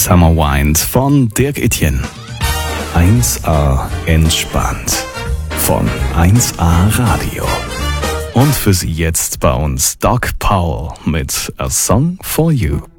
Summer Wind von Dirk Etienne. 1A entspannt von 1A Radio. Und für Sie jetzt bei uns Doc Powell mit A Song for You.